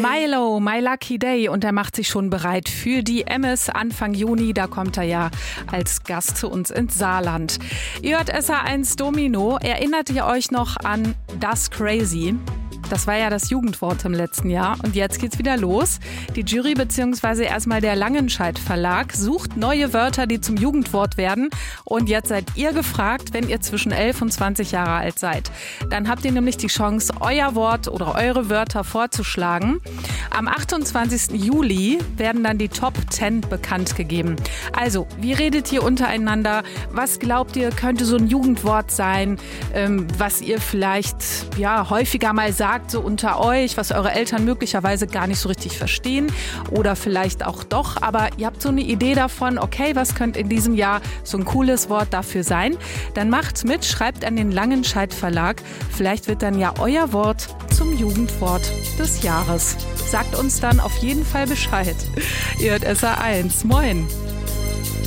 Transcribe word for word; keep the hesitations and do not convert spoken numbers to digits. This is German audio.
Milo, My Lucky Day, und er macht sich schon bereit für die M S Anfang Juni. Da kommt er ja als Gast zu uns ins Saarland. Ihr hört S R eins Domino. Erinnert ihr euch noch an Das Crazy? Das war ja das Jugendwort im letzten Jahr und jetzt geht's wieder los. Die Jury bzw. erstmal der Langenscheidt Verlag sucht neue Wörter, die zum Jugendwort werden. Und jetzt seid ihr gefragt, wenn ihr zwischen elf und zwanzig Jahre alt seid. Dann habt ihr nämlich die Chance, euer Wort oder eure Wörter vorzuschlagen. Am achtundzwanzigsten Juli werden dann die Top zehn bekannt gegeben. Also, wie redet ihr untereinander? Was glaubt ihr, könnte so ein Jugendwort sein, ähm, was ihr vielleicht ja häufiger mal sagt, so unter euch, was eure Eltern möglicherweise gar nicht so richtig verstehen oder vielleicht auch doch, aber ihr habt so eine Idee davon, okay, was könnte in diesem Jahr so ein cooles Wort dafür sein? Dann macht's mit, schreibt an den Langenscheidt Verlag. Vielleicht wird dann ja euer Wort zum Jugendwort des Jahres. Sagt uns dann auf jeden Fall Bescheid. Ihr hört S R eins. Moin.